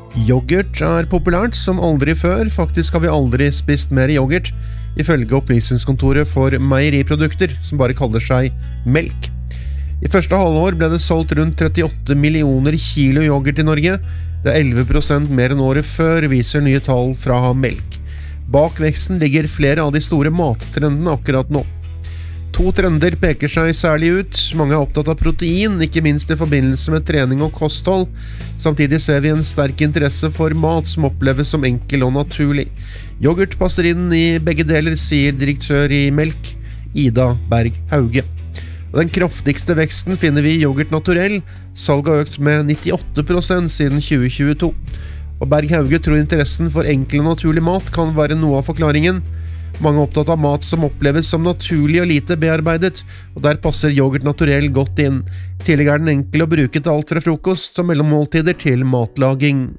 Yoghurt er populært som aldri før, faktisk har vi aldri spist mer yoghurt, ifølge opplysningskontoret for meieriprodukter, som bare kaller seg melk. I første halvår ble det solgt rundt 38 millioner kilo yoghurt i Norge, det er 11% mer enn året før, viser nye tall fra melk. Bak veksten ligger flere av de store mattrendene akkurat nå. To trender peker seg særlig ut. Mange er opptatt av protein, ikke minst i forbindelse med trening og kosthold. Samtidig ser vi en sterk interesse for mat som oppleves som enkel og naturlig. Yoghurt passer inn i begge deler, sier direktør i Melk, Ida Berg Hauge. Den kraftigste veksten finner vi i yoghurt naturell. Salget har økt med 98% siden 2022. Og Berg Hauge tror interessen for enkel og naturlig mat kan være noe av forklaringen. Mange er opptatt av mat som oppleves som naturlig og lite bearbeidet, og der passer yoghurt naturell godt inn. Tidligere er den enkel å bruke til alt fra frokost og mellommåltider til matlaging.